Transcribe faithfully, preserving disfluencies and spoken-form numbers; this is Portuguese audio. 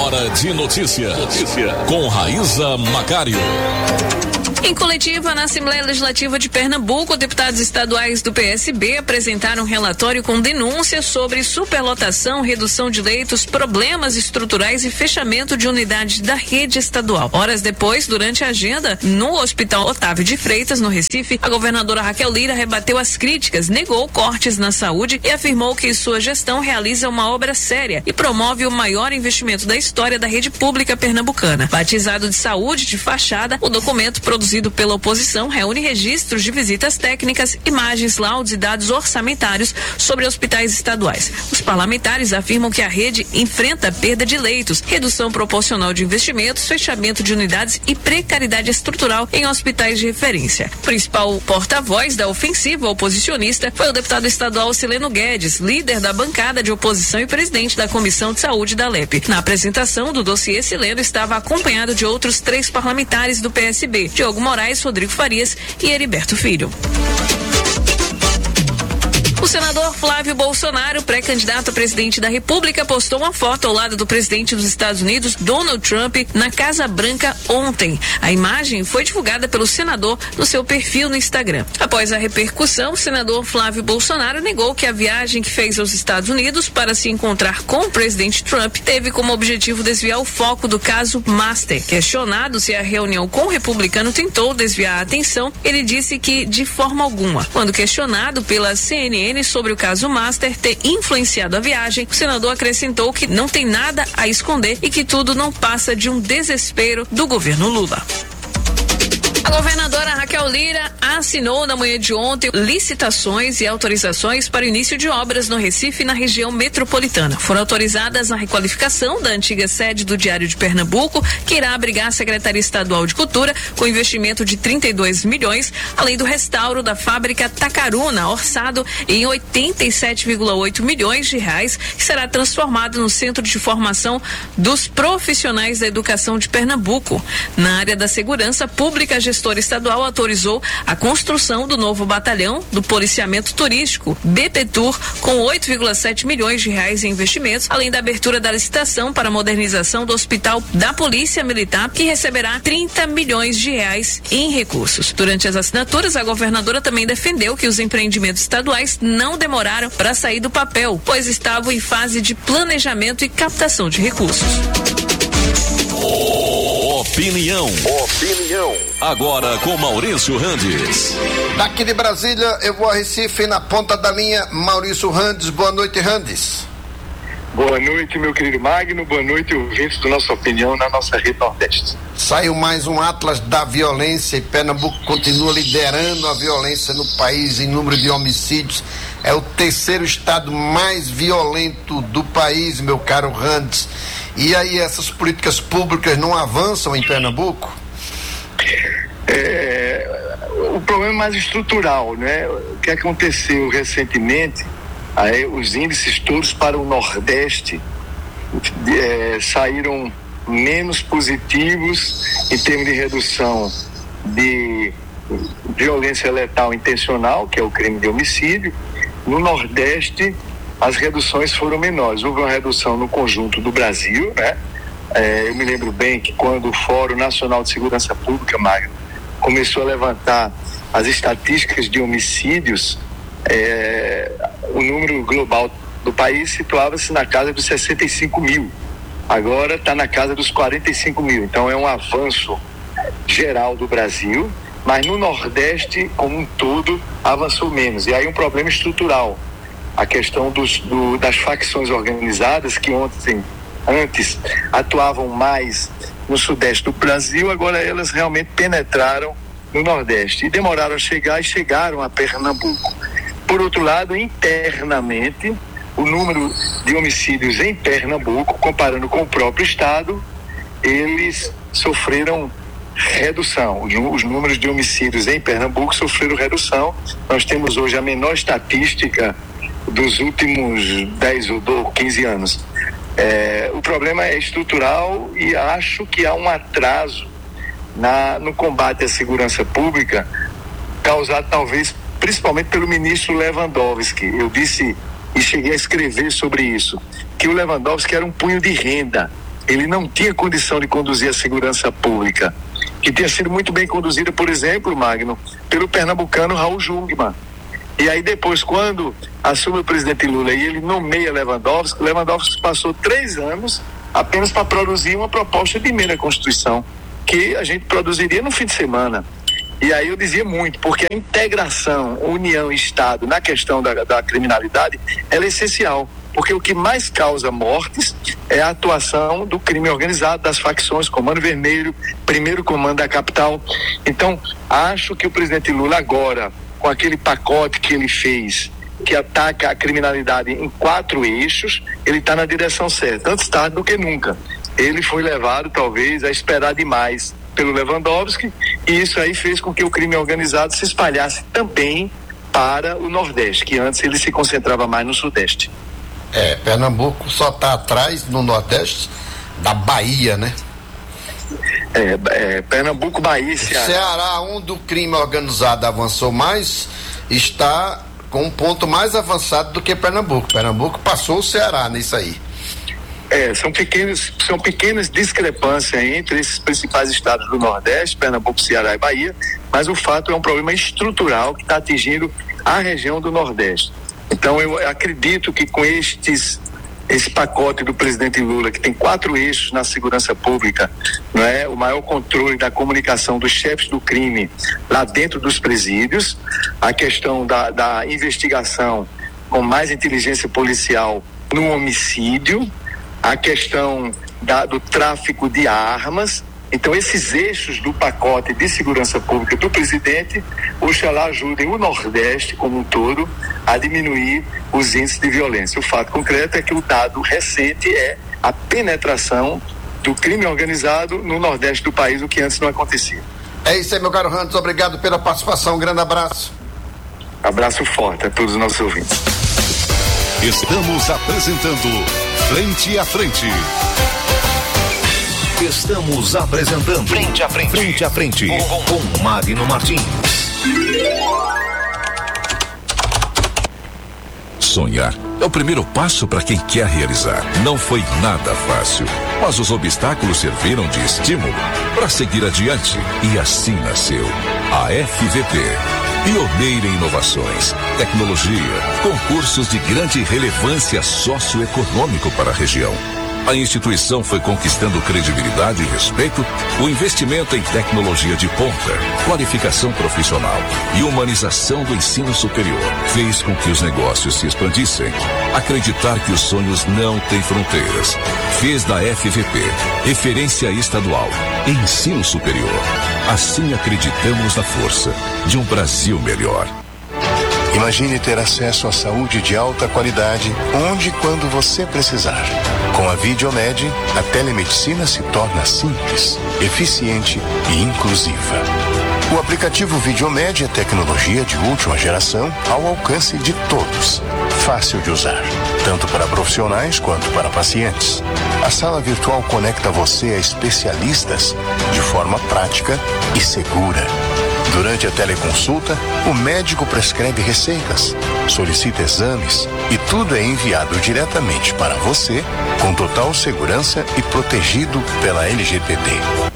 Hora de notícia. Notícia. Com Raíza Macário. Em coletiva na Assembleia Legislativa de Pernambuco, deputados estaduais do P S B apresentaram um relatório com denúncias sobre superlotação, redução de leitos, problemas estruturais e fechamento de unidades da rede estadual. Horas depois, durante a agenda no Hospital Otávio de Freitas, no Recife, a governadora Raquel Lira rebateu as críticas, negou cortes na saúde e afirmou que sua gestão realiza uma obra séria e promove o maior investimento da história da rede pública pernambucana. Batizado de saúde de fachada, o documento produzido pela oposição reúne registros de visitas técnicas, imagens, laudos e dados orçamentários sobre hospitais estaduais. Os parlamentares afirmam que a rede enfrenta perda de leitos, redução proporcional de investimentos, fechamento de unidades e precariedade estrutural em hospitais de referência. O principal porta-voz da ofensiva oposicionista foi o deputado estadual Sileno Guedes, líder da bancada de oposição e presidente da Comissão de Saúde da L E P. Na apresentação do dossiê, Sileno estava acompanhado de outros três parlamentares do P S B, Diogo Moraes, Rodrigo Farias e Heriberto Filho. O senador Flávio Bolsonaro, pré-candidato a presidente da República, postou uma foto ao lado do presidente dos Estados Unidos, Donald Trump, na Casa Branca ontem. A imagem foi divulgada pelo senador no seu perfil no Instagram. Após a repercussão, o senador Flávio Bolsonaro negou que a viagem que fez aos Estados Unidos para se encontrar com o presidente Trump teve como objetivo desviar o foco do caso Master. Questionado se a reunião com o republicano tentou desviar a atenção, ele disse que de forma alguma. Quando questionado pela C N N sobre o caso Master ter influenciado a viagem, o senador acrescentou que não tem nada a esconder e que tudo não passa de um desespero do governo Lula. A governadora Raquel Lira assinou na manhã de ontem licitações e autorizações para o início de obras no Recife e na região metropolitana. Foram autorizadas a requalificação da antiga sede do Diário de Pernambuco, que irá abrigar a Secretaria Estadual de Cultura, com investimento de trinta e dois milhões, além do restauro da fábrica Tacaruna, orçado em oitenta e sete vírgula oito milhões de reais, que será transformado no Centro de Formação dos Profissionais da Educação de Pernambuco. Na área da segurança pública, a gestora estadual autorizou a construção do novo batalhão do policiamento turístico, B P Tur, com oito vírgula sete milhões de reais em investimentos, além da abertura da licitação para a modernização do Hospital da Polícia Militar, que receberá trinta milhões de reais em recursos. Durante as assinaturas, a governadora também defendeu que os empreendimentos estaduais não demoraram para sair do papel, pois estavam em fase de planejamento e captação de recursos. Opinião. Opinião. Agora com Maurício Randes. Daqui de Brasília, eu vou a Recife, na ponta da linha, Maurício Randes. Boa noite, Randes. Boa noite, meu querido Magno. Boa noite, ouvintes do Nossa Opinião na nossa rede Nordeste. Saiu mais um Atlas da violência e Pernambuco continua liderando a violência no país em número de homicídios. É o terceiro estado mais violento do país, meu caro Randes. E aí, essas políticas públicas não avançam em Pernambuco? É, o problema é mais estrutural, né? O que aconteceu recentemente, aí, os índices todos para o Nordeste é, saíram menos positivos em termos de redução de violência letal intencional, que é o crime de homicídio. No Nordeste, as reduções foram menores. Houve uma redução no conjunto do Brasil, né? É, eu me lembro bem que quando o Fórum Nacional de Segurança Pública, Magno, começou a levantar as estatísticas de homicídios, é, o número global do país situava-se na casa dos sessenta e cinco mil. Agora está na casa dos quarenta e cinco mil. Então é um avanço geral do Brasil, mas no Nordeste, como um todo, avançou menos. E aí um problema estrutural. A questão dos, do, das facções organizadas que ontem, antes atuavam mais no Sudeste do Brasil, agora elas realmente penetraram no Nordeste e demoraram a chegar e chegaram a Pernambuco. Por outro lado, internamente, o número de homicídios em Pernambuco, comparando com o próprio estado, eles sofreram redução. Os números de homicídios em Pernambuco sofreram redução. Nós temos hoje a menor estatística dos últimos dez ou quinze anos. É, o problema é estrutural e acho que há um atraso na, no combate à segurança pública, causado talvez principalmente pelo ministro Lewandowski. Eu disse e cheguei a escrever sobre isso, que o Lewandowski era um punho de renda. ele não tinha condição de conduzir a segurança pública, que tinha sido muito bem conduzida, por exemplo, Magno, pelo pernambucano Raul Jungmann. E aí depois, quando assume o presidente Lula e ele nomeia Lewandowski, Lewandowski passou três anos apenas para produzir uma proposta de emenda à Constituição, que a gente produziria no fim de semana. E aí eu dizia muito, porque a integração, União e Estado na questão da, da criminalidade, ela é essencial, porque o que mais causa mortes é a atuação do crime organizado, das facções, Comando Vermelho, Primeiro Comando da Capital. Então, acho que o presidente Lula agora, com aquele pacote que ele fez, que ataca a criminalidade em quatro eixos, ele está na direção certa, antes tarde do que nunca. Ele foi levado, talvez, a esperar demais pelo Lewandowski, e isso aí fez com que o crime organizado se espalhasse também para o Nordeste, que antes ele se concentrava mais no Sudeste. É, Pernambuco só está atrás no Nordeste da Bahia, né? É, é, Pernambuco, Bahia, Ceará. Ceará, onde o crime organizado avançou mais, está com um ponto mais avançado do que Pernambuco. Pernambuco passou o Ceará nisso aí. É, são pequenos, são pequenas discrepâncias entre esses principais estados do Nordeste, Pernambuco, Ceará e Bahia, mas o fato é um problema estrutural que está atingindo a região do Nordeste. Então eu acredito que com estes esse pacote do presidente Lula, que tem quatro eixos na segurança pública, não é? O maior controle da comunicação dos chefes do crime lá dentro dos presídios, a questão da, da investigação com mais inteligência policial no homicídio, a questão da, do tráfico de armas. Então, esses eixos do pacote de segurança pública do presidente, oxalá ajudem o Nordeste como um todo a diminuir os índices de violência. O fato concreto é que o dado recente é a penetração do crime organizado no Nordeste do país, o que antes não acontecia. É isso aí, meu caro Rantos, obrigado pela participação, um grande abraço. Abraço forte a todos os nossos ouvintes. Estamos apresentando Frente a Frente. Estamos apresentando Frente a Frente. Frente a Frente. Com, com Magno Martins. Sonhar é o primeiro passo para quem quer realizar. Não foi nada fácil, mas os obstáculos serviram de estímulo para seguir adiante. E assim nasceu a F V P. Pioneira em inovações, tecnologia, concursos de grande relevância socioeconômico para a região. A instituição foi conquistando credibilidade e respeito, o investimento em tecnologia de ponta, qualificação profissional e humanização do ensino superior fez com que os negócios se expandissem. Acreditar que os sonhos não têm fronteiras fez da F V P referência estadual em ensino superior. Assim acreditamos na força de um Brasil melhor. Imagine ter acesso à saúde de alta qualidade, onde e quando você precisar. Com a Videomed, a telemedicina se torna simples, eficiente e inclusiva. O aplicativo Videomed é tecnologia de última geração ao alcance de todos. Fácil de usar, tanto para profissionais quanto para pacientes. A sala virtual conecta você a especialistas de forma prática e segura. Durante a teleconsulta, o médico prescreve receitas, solicita exames e tudo é enviado diretamente para você, com total segurança e protegido pela L G P D.